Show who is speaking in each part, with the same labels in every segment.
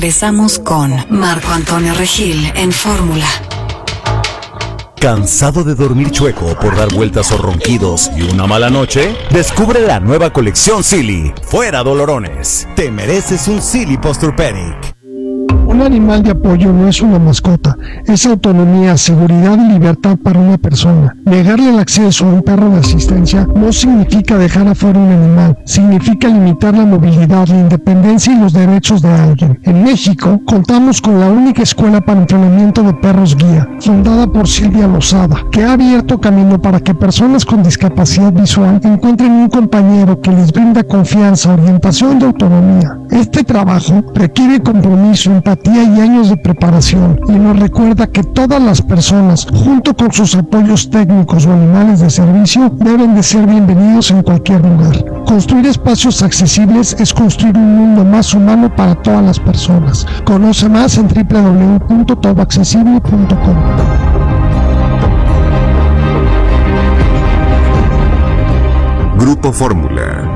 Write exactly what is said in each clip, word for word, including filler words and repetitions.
Speaker 1: Empezamos con Marco Antonio Regil en Fórmula.
Speaker 2: ¿Cansado de dormir chueco por dar vueltas o ronquidos y una mala noche? Descubre la nueva colección Silly. Fuera dolorones. Te mereces un Silly Posturepedic.
Speaker 3: Un animal de apoyo no es una mascota, es autonomía, seguridad y libertad para una persona. Negarle el acceso a un perro de asistencia no significa dejar afuera un animal, significa limitar la movilidad, la independencia y los derechos de alguien. En México, contamos con la única escuela para entrenamiento de perros guía, fundada por Silvia Lozada, que ha abierto camino para que personas con discapacidad visual encuentren un compañero que les brinda confianza, orientación y autonomía. Este trabajo requiere compromiso, empatía y años de preparación, y nos recuerda que todas las personas, junto con sus apoyos técnicos o animales de servicio, deben de ser bienvenidos en cualquier lugar. Construir espacios accesibles es construir un mundo más humano para todas las personas. Conoce más en doble u doble u doble u punto todo accesible punto com.
Speaker 4: Grupo Fórmula.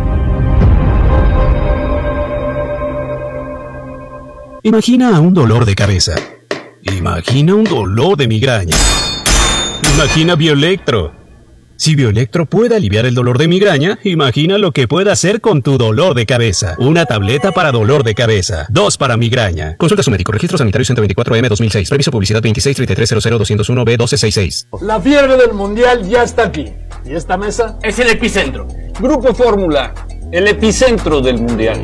Speaker 5: Imagina un dolor de cabeza. Imagina un dolor de migraña. Imagina Bioelectro. Si Bioelectro puede aliviar el dolor de migraña, imagina lo que puede hacer con tu dolor de cabeza. Una tableta para dolor de cabeza. Dos para migraña. Consulta a su médico. Registro sanitario ciento veinticuatro M dos mil seis. Previso publicidad veintiséis treinta y tres cero cero doscientos uno B doce sesenta y seis.
Speaker 6: La fiebre del mundial ya está aquí. Y esta mesa es el epicentro. Grupo Fórmula, el epicentro del mundial.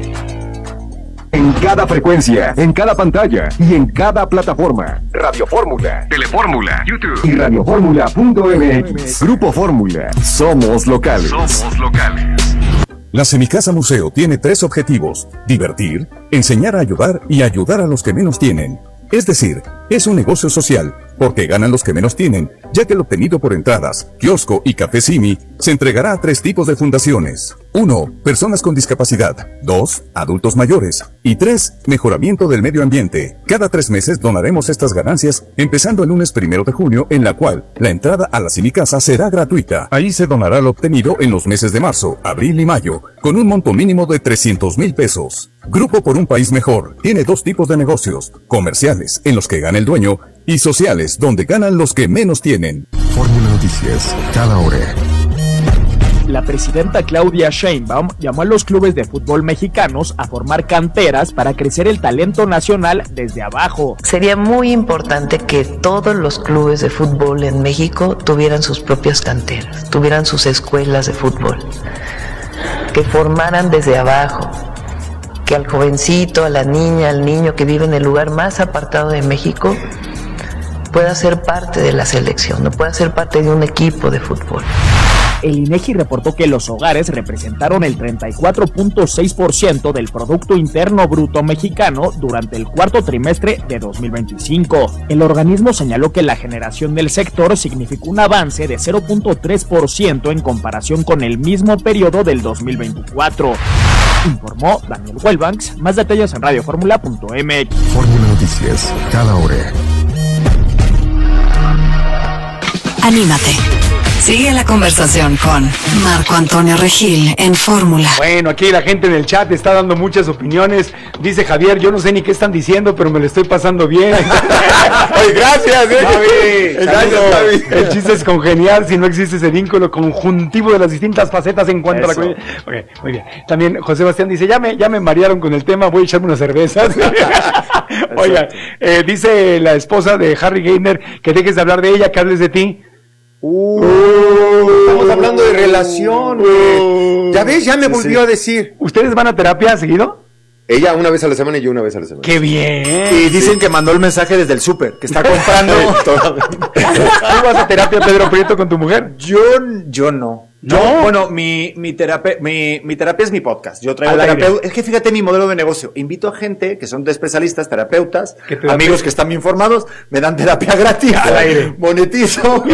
Speaker 4: En cada frecuencia, en cada pantalla y en cada plataforma. Radio Fórmula, Telefórmula, YouTube y radio fórmula punto m x. Grupo Fórmula. Somos locales. Somos locales.
Speaker 2: La Semicasa Museo tiene tres objetivos: divertir, enseñar a ayudar y ayudar a los que menos tienen. Es decir, es un negocio social, porque ganan los que menos tienen, ya que el obtenido por entradas, kiosco y café Simi se entregará a tres tipos de fundaciones. uno. Personas con discapacidad. dos. Adultos mayores. Y tres. Mejoramiento del medio ambiente. Cada tres meses donaremos estas ganancias, empezando el lunes primero de junio, en la cual la entrada a la Semicasa será gratuita. Ahí se donará lo obtenido en los meses de marzo, abril y mayo, con un monto mínimo de trescientos mil pesos. Grupo por un País Mejor tiene dos tipos de negocios: comerciales, en los que gana el dueño, y sociales, donde ganan los que menos tienen.
Speaker 4: Fórmula Noticias, cada hora.
Speaker 7: La presidenta Claudia Sheinbaum llamó a los clubes de fútbol mexicanos a formar canteras para crecer el talento nacional desde abajo.
Speaker 8: Sería muy importante que todos los clubes de fútbol en México tuvieran sus propias canteras, tuvieran sus escuelas de fútbol, que formaran desde abajo, que al jovencito, a la niña, al niño que vive en el lugar más apartado de México pueda ser parte de la selección, no pueda ser parte de un equipo de fútbol.
Speaker 7: El INEGI reportó que los hogares representaron el treinta y cuatro punto seis por ciento del Producto Interno Bruto mexicano durante el cuarto trimestre de dos mil veinticinco. El organismo señaló que la generación del sector significó un avance de cero punto tres por ciento en comparación con el mismo periodo del dos mil veinticuatro. Informó Daniel Wellbanks. Más detalles en radio fórmula punto m x.
Speaker 4: Fórmula Noticias, cada hora.
Speaker 1: Anímate. Sigue la conversación con Marco Antonio Regil en Fórmula.
Speaker 6: Bueno, aquí la gente en el chat está dando muchas opiniones. Dice Javier, yo no sé ni qué están diciendo, pero me lo estoy pasando bien. Ay, gracias, eh. Javi, gracias, Javi. El chiste es congeniar si no existe ese vínculo conjuntivo de las distintas facetas en cuanto Eso. a la comunidad. Okay, muy bien. También José Bastián dice, ya me, ya me marearon con el tema, voy a echarme unas cervezas. Oigan, eh, dice la esposa de Harry Gainer que dejes de hablar de ella, que hables de ti.
Speaker 9: Uh, estamos hablando de relación, güey. Ya ves, ya me volvió sí. a decir.
Speaker 6: ¿Ustedes van a terapia seguido?
Speaker 9: Ella una vez a la semana y yo una vez a la semana.
Speaker 6: ¡Qué bien!
Speaker 9: Y dicen sí. que mandó el mensaje desde el súper, que está comprando.
Speaker 6: ¿Tú vas a terapia, Pedro Prieto, con tu mujer?
Speaker 9: Yo, yo no.
Speaker 6: ¿No?
Speaker 9: Yo, bueno, mi, mi terapia, mi, mi terapia es mi podcast. Yo traigo terapeutas. Es que fíjate mi modelo de negocio. Invito a gente que son de especialistas, terapeutas, amigos que están bien formados, me dan terapia gratis. Al aire. Monetizo.